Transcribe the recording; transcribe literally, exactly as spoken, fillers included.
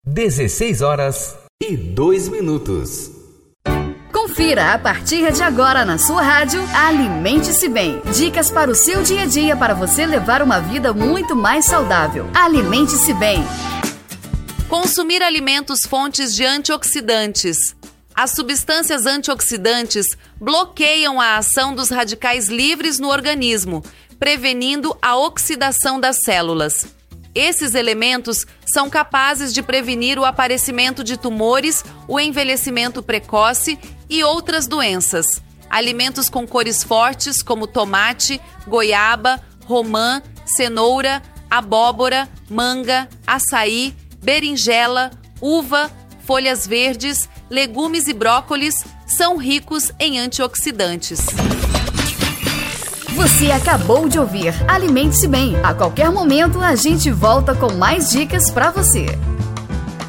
dezesseis horas e dois minutos. Confira a partir de agora na sua rádio Alimente-se Bem. Dicas para o seu dia a dia para você levar uma vida muito mais saudável. Alimente-se Bem. Consumir alimentos fontes de antioxidantes. As substâncias antioxidantes bloqueiam a ação dos radicais livres no organismo, prevenindo a oxidação das células. Esses elementos são capazes de prevenir o aparecimento de tumores, o envelhecimento precoce e outras doenças. Alimentos com cores fortes, como tomate, goiaba, romã, cenoura, abóbora, manga, açaí, berinjela, uva, folhas verdes, legumes e brócolis, são ricos em antioxidantes. Você acabou de ouvir Alimente-se Bem. A qualquer momento a gente volta com mais dicas para você.